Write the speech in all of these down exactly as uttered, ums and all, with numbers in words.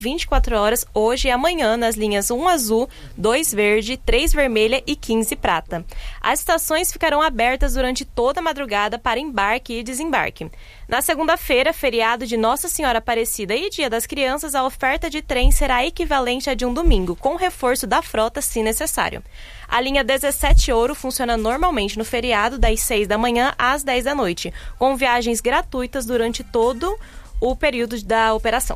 vinte e quatro horas, hoje e amanhã, nas linhas um azul, dois verde, três vermelha e quinze prata. As estações ficarão abertas durante toda a madrugada para embarque e desembarque. Na segunda-feira, feriado de Nossa Senhora Aparecida e Dia das Crianças, a oferta de trem será equivalente à de um domingo, com reforço da frota se necessário. A linha dezessete Ouro funciona normalmente no feriado, das seis da manhã às dez da noite, com viagens gratuitas durante todo o período da operação.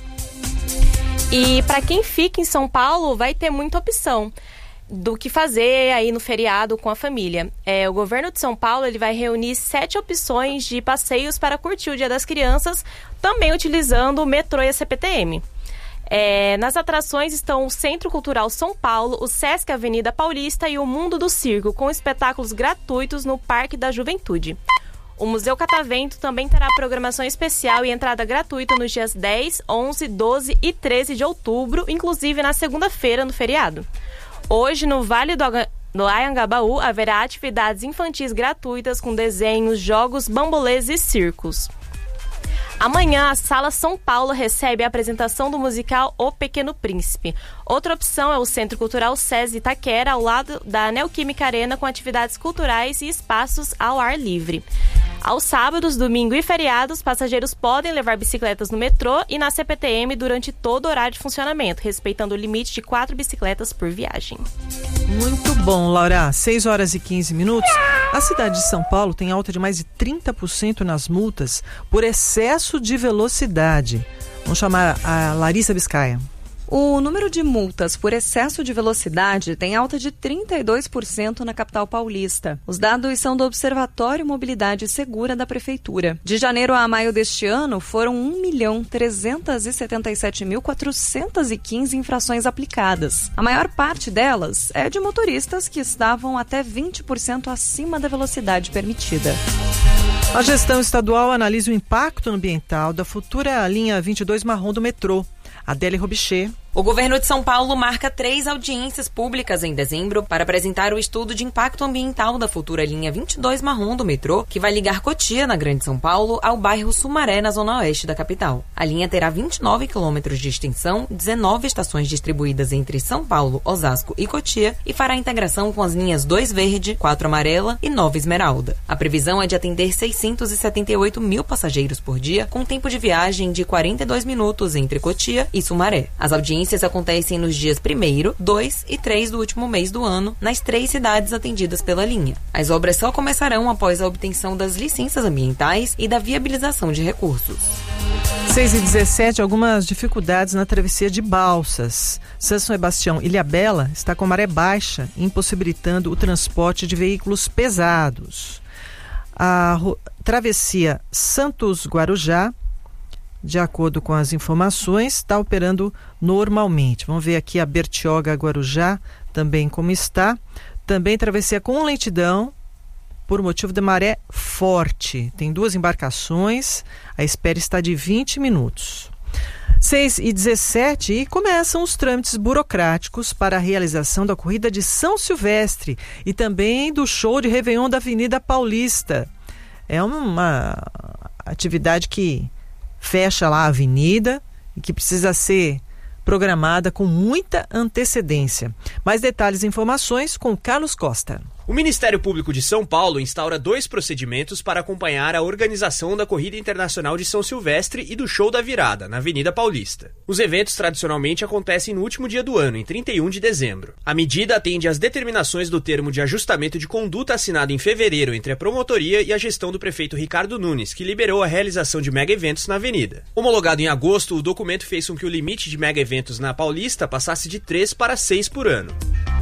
E para quem fica em São Paulo, vai ter muita opção do que fazer aí no feriado com a família. É, o governo de São Paulo ele vai reunir sete opções de passeios para curtir o Dia das Crianças, também utilizando o metrô e a C P T M. É, nas atrações estão o Centro Cultural São Paulo, o Sesc Avenida Paulista e o Mundo do Circo, com espetáculos gratuitos no Parque da Juventude. O Museu Catavento também terá programação especial e entrada gratuita nos dias dez, onze, doze e treze de outubro, inclusive na segunda-feira, no feriado. Hoje, no Vale do, do Anhangabaú, haverá atividades infantis gratuitas com desenhos, jogos, bambolês e circos. Amanhã, a Sala São Paulo recebe a apresentação do musical O Pequeno Príncipe. Outra opção é o Centro Cultural SESI Itaquera, ao lado da Neoquímica Arena, com atividades culturais e espaços ao ar livre. Aos sábados, domingo e feriados, passageiros podem levar bicicletas no metrô e na C P T M durante todo o horário de funcionamento, respeitando o limite de quatro bicicletas por viagem. Muito bom, Laura. seis horas e quinze minutos. A cidade de São Paulo tem alta de mais de trinta por cento nas multas por excesso de velocidade. Vamos chamar a Larissa Biscaia. O número de multas por excesso de velocidade tem alta de trinta e dois por cento na capital paulista. Os dados são do Observatório Mobilidade Segura da Prefeitura. De janeiro a maio deste ano, foram um milhão trezentos e setenta e sete mil quatrocentos e quinze infrações aplicadas. A maior parte delas é de motoristas que estavam até vinte por cento acima da velocidade permitida. A gestão estadual analisa o impacto ambiental da futura linha vinte e dois marrom do metrô. Adélia Robichê. O governo de São Paulo marca três audiências públicas em dezembro para apresentar o estudo de impacto ambiental da futura linha vinte e dois marrom do metrô, que vai ligar Cotia, na Grande São Paulo, ao bairro Sumaré, na zona oeste da capital. A linha terá vinte e nove quilômetros de extensão, dezenove estações distribuídas entre São Paulo, Osasco e Cotia e fará integração com as linhas dois verde, quatro amarela e nove esmeralda. A previsão é de atender seiscentos e setenta e oito mil passageiros por dia, com tempo de viagem de quarenta e dois minutos entre Cotia e Sumaré. As audiências acontecem nos dias primeiro, dois e três do último mês do ano, nas três cidades atendidas pela linha. As obras só começarão após a obtenção das licenças ambientais e da viabilização de recursos. seis e dezessete, algumas dificuldades na travessia de Balsas. São Sebastião Ilhabela está com maré baixa, impossibilitando o transporte de veículos pesados. A ro- travessia Santos-Guarujá, de acordo com as informações, está operando normalmente. Vamos ver aqui a Bertioga-Guarujá também como está. Também travessia com lentidão por motivo de maré forte. Tem duas embarcações, a espera está de vinte minutos. seis e dezessete e começam os trâmites burocráticos para a realização da corrida de São Silvestre e também do show de Réveillon da Avenida Paulista. É uma atividade que fecha lá a avenida e que precisa ser programada com muita antecedência. Mais detalhes e informações com Carlos Costa. O Ministério Público de São Paulo instaura dois procedimentos para acompanhar a organização da Corrida Internacional de São Silvestre e do Show da Virada, na Avenida Paulista. Os eventos tradicionalmente acontecem no último dia do ano, em trinta e um de dezembro. A medida atende às determinações do termo de ajustamento de conduta assinado em fevereiro entre a promotoria e a gestão do prefeito Ricardo Nunes, que liberou a realização de mega-eventos na avenida. Homologado em agosto, o documento fez com que o limite de mega-eventos na Paulista passasse de três para seis por ano.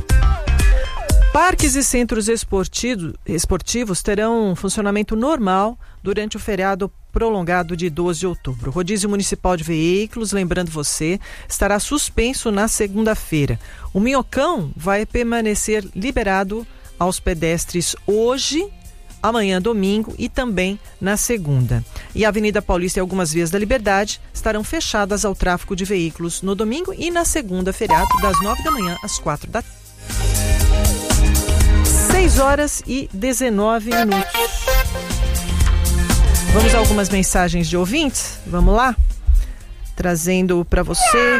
Parques e centros esportivos, esportivos terão funcionamento normal durante o feriado prolongado de doze de outubro. O rodízio municipal de veículos, lembrando você, estará suspenso na segunda-feira. O Minhocão vai permanecer liberado aos pedestres hoje, amanhã domingo e também na segunda. E a Avenida Paulista e algumas vias da Liberdade estarão fechadas ao tráfego de veículos no domingo e na segunda, feriado, das nove da manhã às quatro da tarde. seis horas e dezenove minutos. Vamos a algumas mensagens de ouvintes? Vamos lá? trazendo para você